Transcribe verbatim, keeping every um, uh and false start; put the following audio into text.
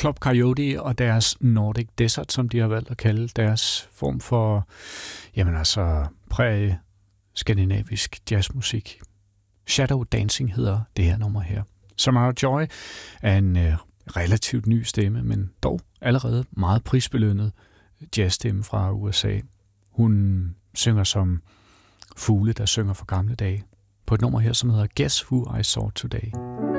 Club Coyote og deres Nordic Desert, som de har valgt at kalde deres form for, jamen altså, præ-skandinavisk jazzmusik. Shadow Dancing hedder det her nummer her. Samara Joy er en øh, relativt ny stemme, men dog allerede meget prisbelønnet jazzstemme fra U S A. Hun synger som fugle, der synger for gamle dage, på et nummer her, som hedder Guess Who I Saw Today.